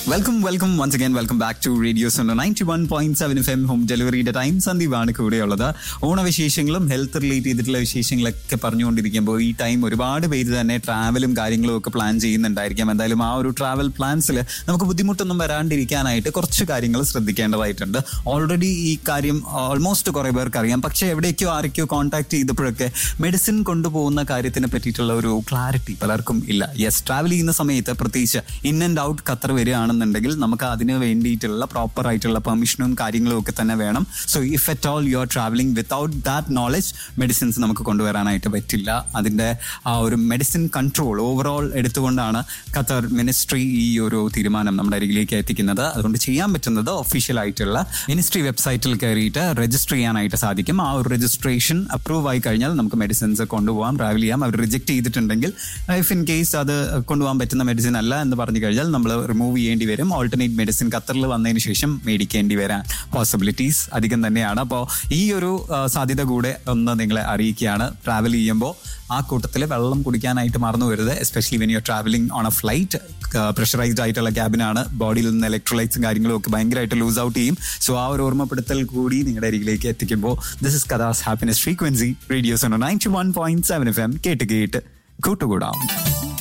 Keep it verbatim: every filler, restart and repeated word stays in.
Welcome welcome once again welcome back to radio Suno ninety one point seven F M home ഡെലിവറിയുടെ time. സന്ദീപാണ് കൂടെയുള്ളത്. ഓണവിശേഷങ്ങളും health relate ചെയ്തിട്ടുള്ള വിശേഷങ്ങളൊക്കെ പറഞ്ഞുകൊണ്ടിരിക്കുമ്പോൾ ഈ ടൈം ഒരുപാട് പേര് തന്നെ ട്രാവലും കാര്യങ്ങളും ഒക്കെ പ്ലാൻ ചെയ്യുന്നുണ്ടായിരിക്കാം. എന്തായാലും ആ ഒരു ട്രാവൽ പ്ലാൻസിൽ നമുക്ക് ബുദ്ധിമുട്ടൊന്നും വരാണ്ടിരിക്കാനായിട്ട് കുറച്ച് കാര്യങ്ങൾ ശ്രദ്ധിക്കേണ്ടതായിട്ടുണ്ട്. ഓൾറെഡി ഈ കാര്യം ഓൾമോസ്റ്റ് കുറേ പേർക്ക് അറിയാം. പക്ഷേ എവിടേക്കോ ആരൊക്കെയോ കോൺടാക്ട് ചെയ്തപ്പോഴൊക്കെ മെഡിസിൻ കൊണ്ടുപോകുന്ന കാര്യത്തിനെ പറ്റിയിട്ടുള്ള ഒരു ക്ലാരിറ്റി പലർക്കും ഇല്ല. യെസ്, ട്രാവൽ ചെയ്യുന്ന സമയത്ത് പ്രത്യേകിച്ച് ഇൻ ആൻഡ് ഔട്ട് ഖത്തർ വരികയാണ് ുണ്ടെങ്കിൽ നമുക്ക് അതിന് വേണ്ടിയിട്ടുള്ള പ്രോപ്പർ ആയിട്ടുള്ള പെർമിഷനും കാര്യങ്ങളും ഒക്കെ തന്നെ വേണം. So if at all you are travelling without that knowledge medicines നമുക്ക് കൊണ്ടുവരാനായിട്ട് പറ്റില്ല. അതിൻ്റെ ആ ഒരു medicine control overall എടുത്തുകൊണ്ടാണ് Qatar ministry ഈ ഒരു തീരുമാനം നമ്മുടെ അരികിലേക്ക് എത്തിക്കുന്നത്. അതുകൊണ്ട് ചെയ്യാൻ പറ്റുന്നത് ഒഫീഷ്യൽ ആയിട്ടുള്ള മിനിസ്ട്രി വെബ്സൈറ്റിൽ കയറിയിട്ട് രജിസ്റ്റർ ചെയ്യാനായിട്ട് സാധിക്കും. ആ ഒരു രജിസ്ട്രേഷൻ അപ്രൂവ് ആയി കഴിഞ്ഞാൽ നമുക്ക് മെഡിസിൻസ് കൊണ്ടുപോകാം, ട്രാവൽ ചെയ്യാം. അവർ റിജക്ട് ചെയ്തിട്ടുണ്ടെങ്കിൽ ഇഫ് ഇൻ കേസ് അത് കൊണ്ടുപോകാൻ പറ്റുന്ന മെഡിസിൻ അല്ല എന്ന് പറഞ്ഞു കഴിഞ്ഞാൽ നമ്മൾ റിമൂവ് ചെയ്യേണ്ടി വരും. ഓൾട്ടർനേറ്റ് മെഡിസിൻ ഖത്തറിൽ വന്നതിന് ശേഷം മേടിക്കേണ്ടി വരാൻ പോസിബിലിറ്റീസ് അധികം തന്നെയാണ്. അപ്പോൾ ഈ ഒരു സാധ്യത കൂടെ ഒന്ന് നിങ്ങളെ അറിയിക്കുകയാണ്. ട്രാവൽ ചെയ്യുമ്പോൾ ആ കൂട്ടത്തിൽ വെള്ളം കുടിക്കാനായിട്ട് മറന്നു വരുത്. Especially when you are travelling on A flight. Pressurised ആയിട്ടുള്ള ക്യാബിനാണ്, ബോഡിയിൽ നിന്ന് ഇലക്ട്രോലൈറ്റ്സും കാര്യങ്ങളും ഒക്കെ ഭയങ്കരമായിട്ട് ലൂസ് ഔട്ട് ചെയ്യും. സോ ആ ഒരു ഓർമ്മപ്പെടുത്തൽ കൂടി നിങ്ങളുടെ അരികിലേക്ക് എത്തിക്കുമ്പോൾ this is കഥാസ് happiness frequency radio Suno ninety one point seven F M കേട്ട് കേട്ട് കൂട്ടുകൂടാം.